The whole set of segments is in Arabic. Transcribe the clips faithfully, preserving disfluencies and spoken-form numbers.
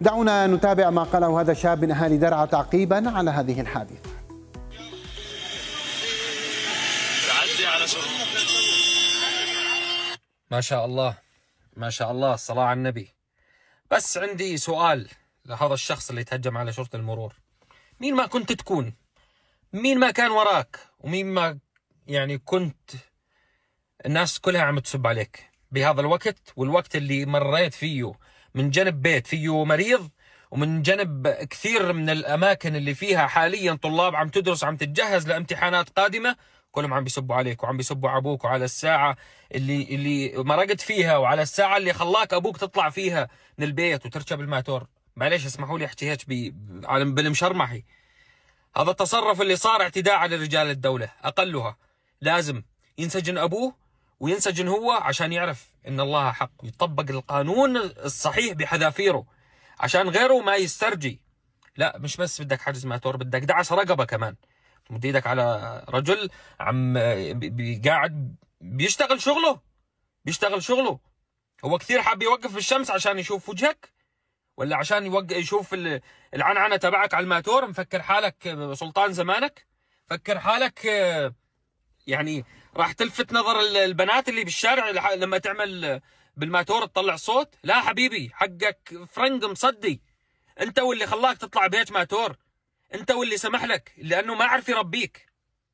دعونا نتابع ما قاله هذا الشاب من أهالي درعا تعقيبا على هذه الحادثة. ما شاء الله ما شاء الله، الصلاة على النبي. بس عندي سؤال لهذا الشخص اللي تهجم على شرطة المرور. مين ما كنت تكون، مين ما كان وراك، ومين ما يعني كنت الناس كلها عم تسب عليك بهذا الوقت، والوقت اللي مريت فيه من جنب بيت فيه مريض، ومن جنب كثير من الأماكن اللي فيها حاليا طلاب عم تدرس عم تتجهز لامتحانات قادمة، كلهم عم بيسبوا عليك وعم بيسبوا على أبوك، وعلى الساعة اللي اللي مرقت فيها، وعلى الساعة اللي خلاك أبوك تطلع فيها من البيت وتركب الماتور. معليش اسمحوا لي أحكي هيك بالمشرمحي. هذا التصرف اللي صار اعتداء على رجال الدولة، أقلها لازم ينسجن أبوه وينسجن هو عشان يعرف إن الله حق، ويطبق القانون الصحيح بحذافيره عشان غيره ما يسترجي. لا مش بس بدك حجز ماتور، بدك دعس رقبة كمان، تمد ايدك على رجل عم قاعد بيشتغل شغله بيشتغل شغله هو كثير حاب يوقف بالشمس عشان يشوف وجهك، ولا عشان يوقف يشوف العنعنة تبعك على الماتور؟ مفكر حالك سلطان زمانك؟ فكر حالك يعني راح تلفت نظر البنات اللي بالشارع لما تعمل بالماتور تطلع صوت؟ لا حبيبي، حقك فرنج مصدي. انت واللي خلاك تطلع بهيك ماتور، انت واللي سمح لك، لانه ما عرف يربيك.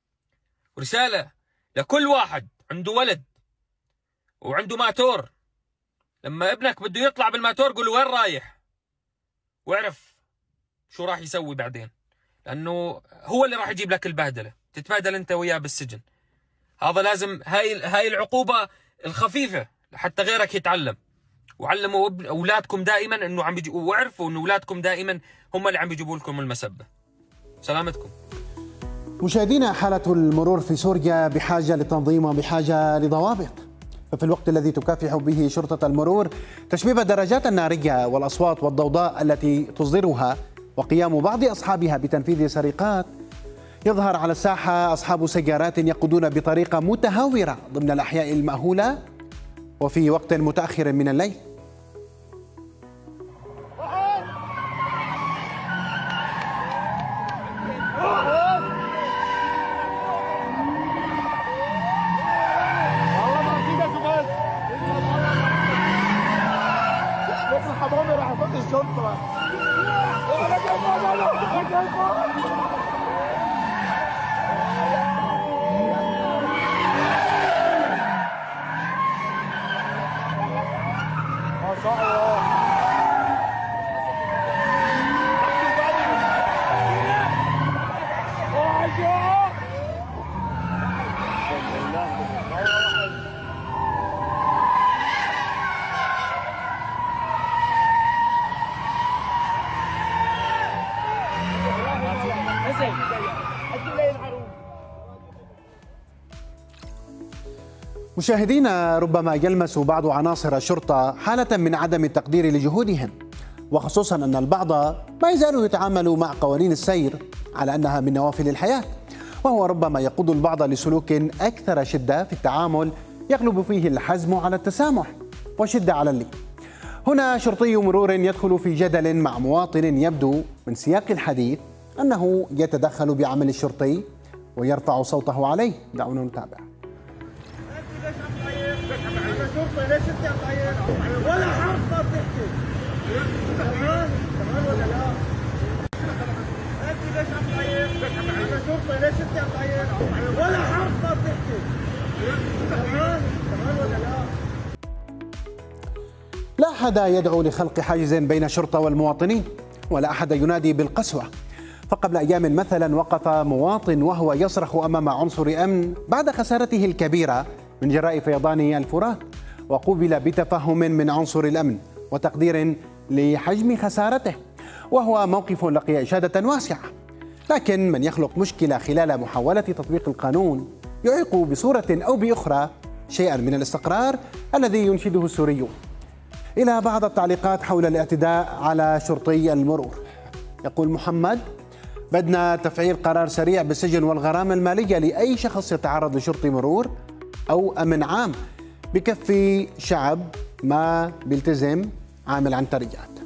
رسالة لكل واحد عنده ولد وعنده ماتور، لما ابنك بده يطلع بالماتور قول له وين رايح، واعرف شو راح يسوي بعدين، لانه هو اللي راح يجيب لك البهدله، تتبهدل انت وياه بالسجن. هذا لازم، هاي هاي العقوبه الخفيفه حتى غيرك يتعلم. وعلموا اولادكم دائما انه عم بيجي، واعرفوا انه اولادكم دائما هم اللي عم بيجيبوا لكم المسبه. سلامتكم. مشاهدينا، حالة المرور في سوريا بحاجة لتنظيم وبحاجة لضوابط. ففي الوقت الذي تكافح به شرطة المرور تشبيب الدراجات النارية والأصوات والضوضاء التي تصدرها وقيام بعض أصحابها بتنفيذ سرقات، يظهر على الساحة أصحاب سيارات يقودون بطريقة متهورة ضمن الأحياء المأهولة وفي وقت متأخر من الليل. مشاهدينا، ربما يلمس بعض عناصر الشرطة حالة من عدم التقدير لجهودهم، وخصوصا أن البعض ما يزال يتعامل مع قوانين السير على أنها من نوافل الحياة، وهو ربما يقود البعض لسلوك أكثر شدة في التعامل يغلب فيه الحزم على التسامح وشدة على اللين. هنا شرطي مرور يدخل في جدل مع مواطن يبدو من سياق الحديث أنه يتدخل بعمل الشرطي ويرفع صوته عليه. دعونا نتابع. ليش انت ولا حرف ما بتحكي؟ تمام تمام ولا لا؟ انت ليش عم تعيط؟ انا شرطي، ليش انت عم تعيط؟ ولا حرف ما بتحكي؟ تمام تمام ولا لا؟ لا أحد يدعو لخلق حاجز بين الشرطة والمواطنين، ولا أحد ينادي بالقسوة. فقبل أيام مثلا وقف مواطن وهو يصرخ أمام عنصر أمن بعد خسارته الكبيرة من جراء فيضان الفرات، وقوبل بتفهم من عنصر الأمن وتقدير لحجم خسارته، وهو موقف لقي إشادة واسعة. لكن من يخلق مشكلة خلال محاولة تطبيق القانون يعيق بصورة أو بأخرى شيئا من الاستقرار الذي ينشده السوريون. إلى بعض التعليقات حول الاعتداء على شرطي المرور. يقول محمد: بدنا تفعيل قرار سريع بالسجن والغرامة المالية لأي شخص يتعرض لشرطي مرور أو أمن عام، بكفي شعب ما بيلتزم عامل عنتريات.